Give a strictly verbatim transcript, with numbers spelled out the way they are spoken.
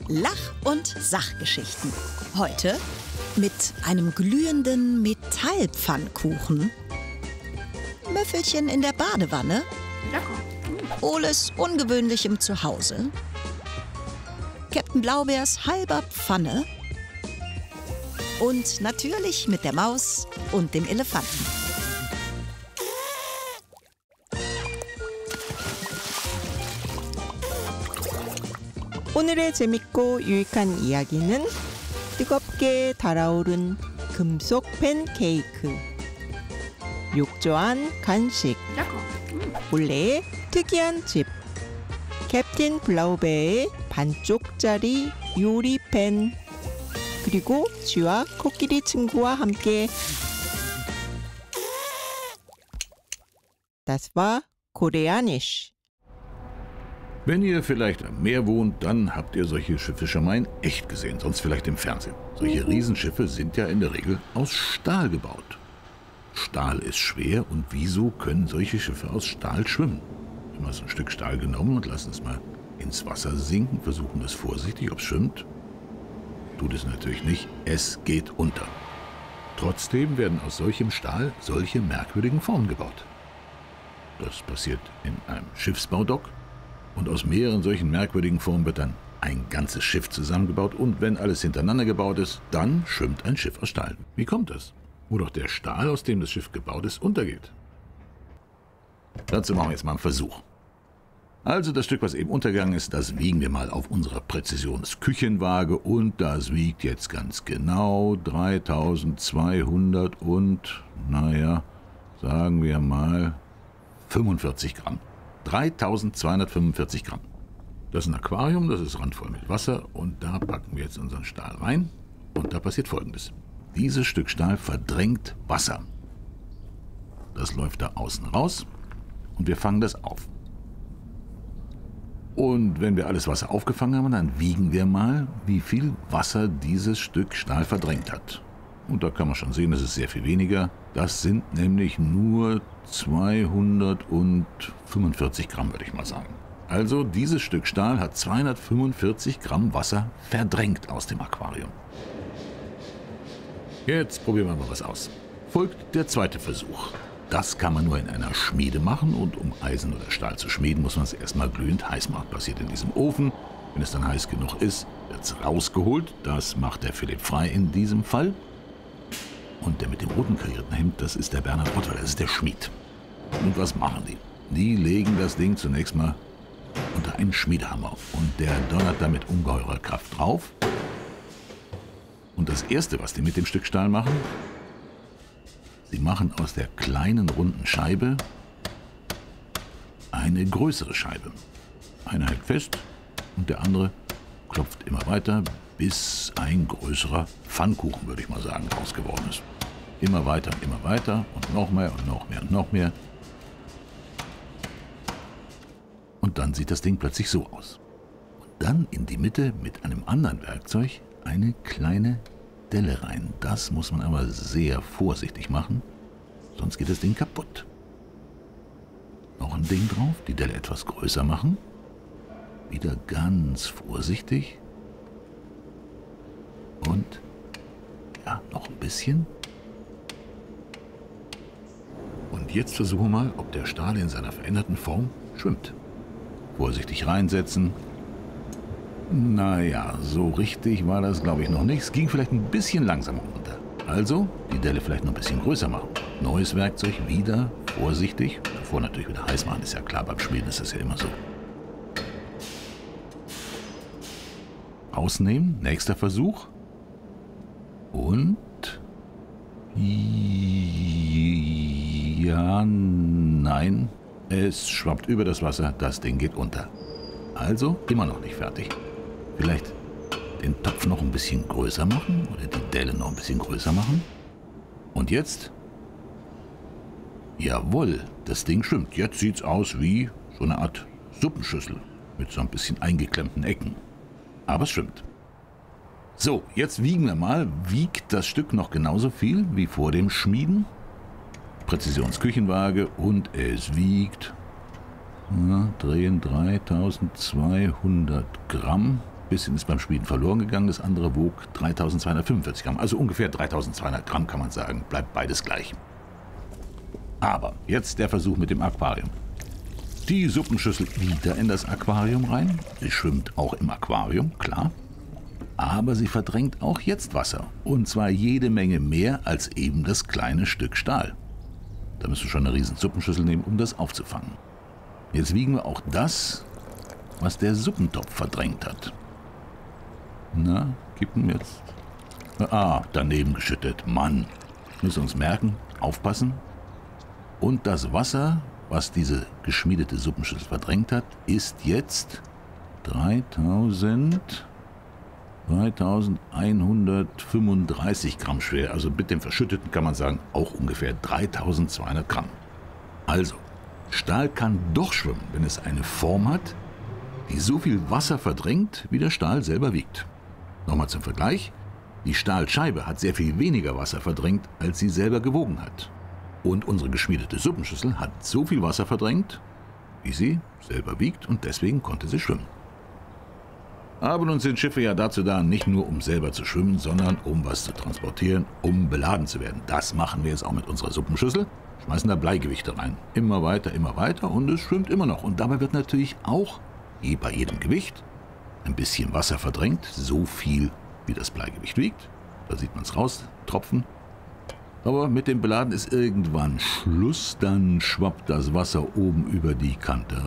Lach- und Sachgeschichten. Heute mit einem glühenden Metallpfannkuchen, Müffelchen in der Badewanne, Oles ungewöhnlichem Zuhause, Captain Blaubeers halber Pfanne und natürlich mit der Maus und dem Elefanten. 오늘의 재밌고 유익한 이야기는 뜨겁게 달아오른 금속 팬케이크, 욕조안 간식, 올레의 특이한 집, 캡틴 블라우베어의 반쪽짜리 요리팬, 그리고 쥐와 코끼리 친구와 함께 Das war koreanisch. Wenn ihr vielleicht am Meer wohnt, dann habt ihr solche Schiffe schon mal in echt gesehen, sonst vielleicht im Fernsehen. Solche Riesenschiffe sind ja in der Regel aus Stahl gebaut. Stahl ist schwer und wieso können solche Schiffe aus Stahl schwimmen? Wir haben mal so ein Stück Stahl genommen und lassen es mal ins Wasser sinken, versuchen das vorsichtig, ob es schwimmt. Tut es natürlich nicht, es geht unter. Trotzdem werden aus solchem Stahl solche merkwürdigen Formen gebaut. Das passiert in einem Schiffsbaudock. Und aus mehreren solchen merkwürdigen Formen wird dann ein ganzes Schiff zusammengebaut. Und wenn alles hintereinander gebaut ist, dann schwimmt ein Schiff aus Stahl. Wie kommt das? Wo doch der Stahl, aus dem das Schiff gebaut ist, untergeht. Dazu machen wir jetzt mal einen Versuch. Also das Stück, was eben untergegangen ist, das wiegen wir mal auf unserer Präzisionsküchenwaage. Und das wiegt jetzt ganz genau dreitausendzweihundert und, naja, sagen wir mal fünfundvierzig Gramm. dreitausendzweihundertfünfundvierzig Gramm. Das ist ein Aquarium, das ist randvoll mit Wasser und da packen wir jetzt unseren Stahl rein und da passiert Folgendes. Dieses Stück Stahl verdrängt Wasser. Das läuft da außen raus und wir fangen das auf. Und wenn wir alles Wasser aufgefangen haben, dann wiegen wir mal, wie viel Wasser dieses Stück Stahl verdrängt hat. Und da kann man schon sehen, das ist sehr viel weniger. Das sind nämlich nur zweihundertfünfundvierzig Gramm, würde ich mal sagen. Also dieses Stück Stahl hat zweihundertfünfundvierzig Gramm Wasser verdrängt aus dem Aquarium. Jetzt probieren wir mal was aus. Folgt der zweite Versuch. Das kann man nur in einer Schmiede machen und um Eisen oder Stahl zu schmieden, muss man es erstmal glühend heiß machen. Passiert in diesem Ofen. Wenn es dann heiß genug ist, wird es rausgeholt. Das macht der Philipp Frey in diesem Fall. Und der mit dem roten karierten Hemd, das ist der Bernhard Rottweiler, das ist der Schmied. Und was machen die? Die legen das Ding zunächst mal unter einen Schmiedehammer und der donnert da mit ungeheurer Kraft drauf. Und das Erste, was die mit dem Stück Stahl machen, sie machen aus der kleinen runden Scheibe eine größere Scheibe. Einer hält fest und der andere klopft immer weiter, bis ein größerer Pfannkuchen, würde ich mal sagen, draus geworden ist. Immer weiter und immer weiter und noch mehr und noch mehr und noch mehr. Und dann sieht das Ding plötzlich so aus. Und dann in die Mitte mit einem anderen Werkzeug eine kleine Delle rein. Das muss man aber sehr vorsichtig machen, sonst geht das Ding kaputt. Noch ein Ding drauf, die Delle etwas größer machen. Wieder ganz vorsichtig. Und ja, noch ein bisschen. Und jetzt versuchen wir mal, ob der Stahl in seiner veränderten Form schwimmt. Vorsichtig reinsetzen. Naja, so richtig war das, glaube ich, noch nicht. Es ging vielleicht ein bisschen langsamer runter. Also die Delle vielleicht noch ein bisschen größer machen. Neues Werkzeug, wieder vorsichtig. Davor natürlich wieder heiß machen, ist ja klar, beim Schmieden ist das ja immer so. Rausnehmen, nächster Versuch. Und ja, nein, es schwappt über das Wasser, das Ding geht unter. Also immer noch nicht fertig. Vielleicht den Topf noch ein bisschen größer machen oder die Delle noch ein bisschen größer machen. Und jetzt? Jawohl, das Ding schwimmt. Jetzt sieht es aus wie so eine Art Suppenschüssel mit so ein bisschen eingeklemmten Ecken. Aber es schwimmt. So, jetzt wiegen wir mal. Wiegt das Stück noch genauso viel wie vor dem Schmieden? Präzisionsküchenwaage und es wiegt, na, drehen dreitausendzweihundert Gramm. bisschen ist beim Schmieden verloren gegangen, das andere wog dreitausendzweihundertfünfundvierzig Gramm, also ungefähr dreitausendzweihundert Gramm kann man sagen, bleibt beides gleich. Aber jetzt der Versuch mit dem Aquarium. Die Suppenschüssel wieder in das Aquarium rein, sie schwimmt auch im Aquarium, klar. Aber sie verdrängt auch jetzt Wasser, und zwar jede Menge mehr als eben das kleine Stück Stahl. Da müssen wir schon eine riesen Suppenschüssel nehmen, um das aufzufangen. Jetzt wiegen wir auch das, was der Suppentopf verdrängt hat. Na, gib ihm jetzt. Ah, daneben geschüttet. Mann. Müssen wir uns merken, aufpassen. Und das Wasser, was diese geschmiedete Suppenschüssel verdrängt hat, ist jetzt dreitausend, dreitausendeinhundertfünfunddreißig Gramm schwer. Also mit dem Verschütteten kann man sagen, auch ungefähr dreitausendzweihundert Gramm. Also, Stahl kann doch schwimmen, wenn es eine Form hat, die so viel Wasser verdrängt, wie der Stahl selber wiegt. Nochmal zum Vergleich. Die Stahlscheibe hat sehr viel weniger Wasser verdrängt, als sie selber gewogen hat. Und unsere geschmiedete Suppenschüssel hat so viel Wasser verdrängt, wie sie selber wiegt, und deswegen konnte sie schwimmen. Aber nun sind Schiffe ja dazu da, nicht nur um selber zu schwimmen, sondern um was zu transportieren, um beladen zu werden. Das machen wir jetzt auch mit unserer Suppenschüssel. Schmeißen da Bleigewichte rein. Immer weiter, immer weiter, und es schwimmt immer noch. Und dabei wird natürlich auch, wie bei jedem Gewicht, ein bisschen Wasser verdrängt, so viel wie das Bleigewicht wiegt. Da sieht man es raus, Tropfen. Aber mit dem Beladen ist irgendwann Schluss, dann schwappt das Wasser oben über die Kante